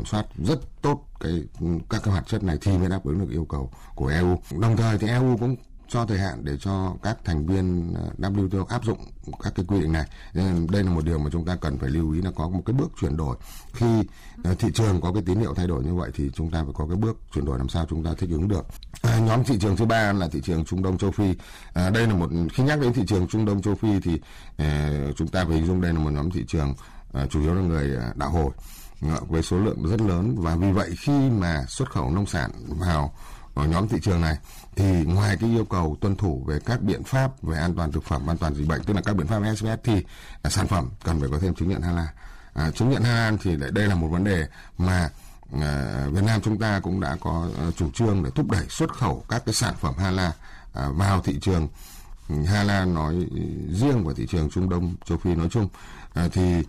soát rất tốt các cái hoạt chất này thì mới đáp ứng được yêu cầu của EU. Đồng thời thì EU cũng cho thời hạn để cho các thành viên WTO áp dụng các cái quy định này. Nên đây là một điều mà chúng ta cần phải lưu ý, là có một cái bước chuyển đổi. Khi thị trường có cái tín hiệu thay đổi như vậy thì chúng ta phải có cái bước chuyển đổi làm sao chúng ta thích ứng được. Nhóm thị trường thứ ba là thị trường Trung Đông châu Phi. Đây là khi nhắc đến thị trường Trung Đông châu Phi thì chúng ta phải hình dung đây là một nhóm thị trường chủ yếu là người đạo Hồi với số lượng rất lớn, và vì vậy khi mà xuất khẩu nông sản vào nhóm thị trường này thì ngoài cái yêu cầu tuân thủ về các biện pháp về an toàn thực phẩm, an toàn dịch bệnh, tức là các biện pháp SPS, thì sản phẩm cần phải có thêm chứng nhận Halal. Chứng nhận Halal thì đây là một vấn đề mà Việt Nam chúng ta cũng đã có chủ trương để thúc đẩy xuất khẩu các cái sản phẩm Halal vào thị trường Halal nói riêng và thị trường Trung Đông châu Phi nói chung. Thì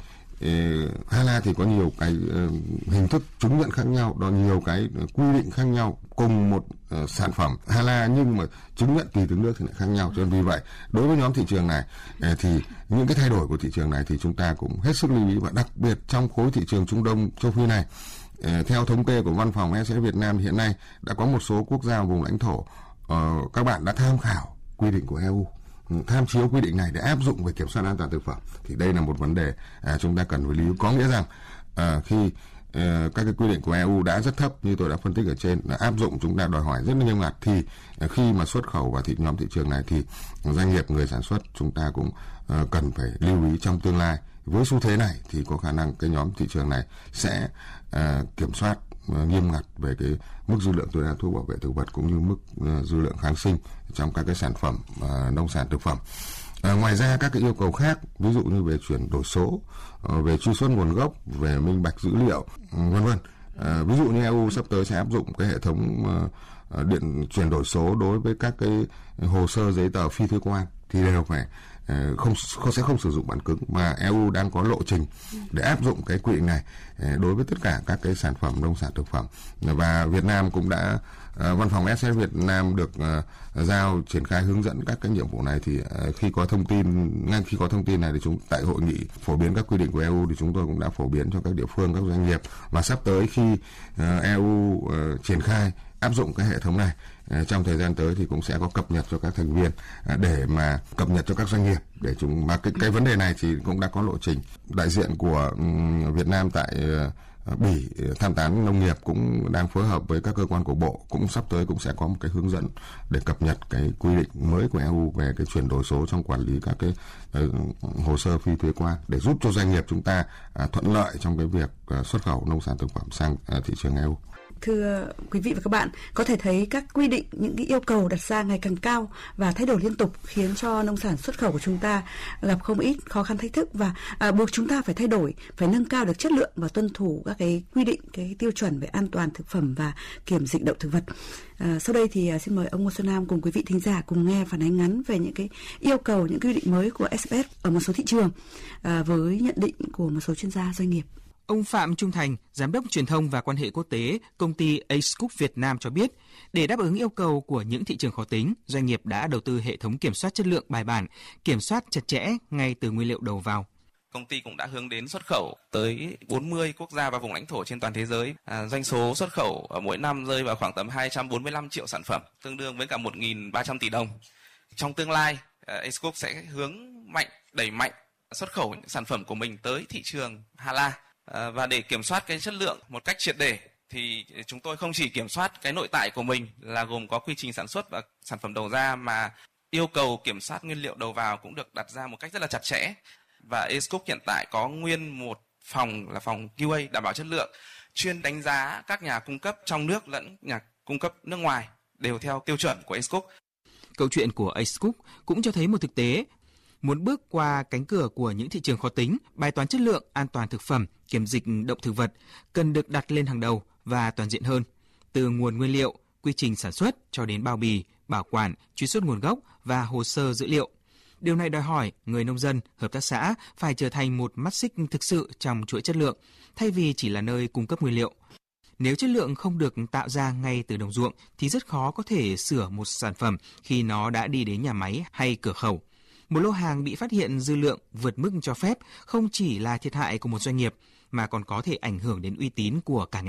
Halal thì có nhiều cái hình thức chứng nhận khác nhau, đó nhiều cái quy định khác nhau, cùng một sản phẩm Halal nhưng mà chứng nhận tùy từng nước thì lại khác nhau. Cho nên vì vậy đối với nhóm thị trường này thì những cái thay đổi của thị trường này thì chúng ta cũng hết sức lưu ý, và đặc biệt trong khối thị trường Trung Đông châu Phi này, theo thống kê của Văn phòng SPS Việt Nam hiện nay đã có một số quốc gia vùng lãnh thổ các bạn đã tham khảo quy định của EU, tham chiếu quy định này để áp dụng về kiểm soát an toàn thực phẩm. Thì đây là một vấn đề chúng ta cần phải lưu ý. Có nghĩa rằng khi các cái quy định của EU đã rất thấp như tôi đã phân tích ở trên, là áp dụng chúng ta đòi hỏi rất là nghiêm ngặt, thì khi mà xuất khẩu vào nhóm thị trường này thì doanh nghiệp, người sản xuất chúng ta cũng cần phải lưu ý trong tương lai. Với xu thế này thì có khả năng cái nhóm thị trường này sẽ kiểm soát nghiêm ngặt về cái mức dư lượng tối đa thuốc bảo vệ thực vật cũng như mức dư lượng kháng sinh trong các cái sản phẩm nông sản thực phẩm. Ngoài ra các cái yêu cầu khác, ví dụ như về chuyển đổi số, về truy xuất nguồn gốc, về minh bạch dữ liệu, vân vân. Ví dụ như EU sắp tới sẽ áp dụng cái hệ thống điện chuyển đổi số đối với các cái hồ sơ giấy tờ phi thuế quan thì đều phải sẽ không sử dụng bản cứng, mà EU đang có lộ trình để áp dụng cái quy định này đối với tất cả các cái sản phẩm nông sản thực phẩm. Và Việt Nam cũng đã Văn phòng SPS Việt Nam được giao triển khai hướng dẫn các cái nhiệm vụ này. Thì ngay khi có thông tin này thì tại hội nghị phổ biến các quy định của EU thì chúng tôi cũng đã phổ biến cho các địa phương, các doanh nghiệp, và sắp tới khi EU triển khai áp dụng cái hệ thống này trong thời gian tới thì cũng sẽ có cập nhật cho các thành viên để mà cập nhật cho các doanh nghiệp để mà cái vấn đề này thì cũng đã có lộ trình. Đại diện của Việt Nam tại Bỉ tham tán nông nghiệp cũng đang phối hợp với các cơ quan của Bộ, cũng sắp tới cũng sẽ có một cái hướng dẫn để cập nhật cái quy định mới của EU về cái chuyển đổi số trong quản lý các cái hồ sơ phi thuế quan để giúp cho doanh nghiệp chúng ta thuận lợi trong cái việc xuất khẩu nông sản thực phẩm sang thị trường EU. Thưa quý vị và các bạn, có thể thấy các quy định, những cái yêu cầu đặt ra ngày càng cao và thay đổi liên tục khiến cho nông sản xuất khẩu của chúng ta gặp không ít khó khăn thách thức, và buộc chúng ta phải thay đổi, phải nâng cao được chất lượng và tuân thủ các cái quy định, cái tiêu chuẩn về an toàn thực phẩm và kiểm dịch động thực vật. Sau đây thì xin mời ông Ngô Xuân Nam cùng quý vị thính giả cùng nghe phản ánh ngắn về những cái yêu cầu, những quy định mới của SPS ở một số thị trường với nhận định của một số chuyên gia doanh nghiệp. Ông Phạm Trung Thành, Giám đốc truyền thông và quan hệ quốc tế, công ty Ace Cook Việt Nam cho biết, để đáp ứng yêu cầu của những thị trường khó tính, doanh nghiệp đã đầu tư hệ thống kiểm soát chất lượng bài bản, kiểm soát chặt chẽ ngay từ nguyên liệu đầu vào. Công ty cũng đã hướng đến xuất khẩu tới 40 quốc gia và vùng lãnh thổ trên toàn thế giới. Doanh số xuất khẩu ở mỗi năm rơi vào khoảng tầm 245 triệu sản phẩm, tương đương với cả 1.300 tỷ đồng. Trong tương lai, Ace Cook sẽ đẩy mạnh xuất khẩu những sản phẩm của mình tới thị trường Halal. Và để kiểm soát cái chất lượng một cách triệt để thì chúng tôi không chỉ kiểm soát cái nội tại của mình là gồm có quy trình sản xuất và sản phẩm đầu ra, mà yêu cầu kiểm soát nguyên liệu đầu vào cũng được đặt ra một cách rất là chặt chẽ. Và Ace Cook hiện tại có nguyên một phòng là phòng QA đảm bảo chất lượng, chuyên đánh giá các nhà cung cấp trong nước lẫn nhà cung cấp nước ngoài đều theo tiêu chuẩn của Ace Cook. Câu chuyện của Ace Cook cũng cho thấy một thực tế. Muốn bước qua cánh cửa của những thị trường khó tính, bài toán chất lượng, an toàn thực phẩm, kiểm dịch động thực vật cần được đặt lên hàng đầu và toàn diện hơn. Từ nguồn nguyên liệu, quy trình sản xuất cho đến bao bì, bảo quản, truy xuất nguồn gốc và hồ sơ dữ liệu. Điều này đòi hỏi người nông dân, hợp tác xã phải trở thành một mắt xích thực sự trong chuỗi chất lượng, thay vì chỉ là nơi cung cấp nguyên liệu. Nếu chất lượng không được tạo ra ngay từ đồng ruộng thì rất khó có thể sửa một sản phẩm khi nó đã đi đến nhà máy hay cửa khẩu. Một lô hàng bị phát hiện dư lượng vượt mức cho phép không chỉ là thiệt hại của một doanh nghiệp mà còn có thể ảnh hưởng đến uy tín của cả ngành.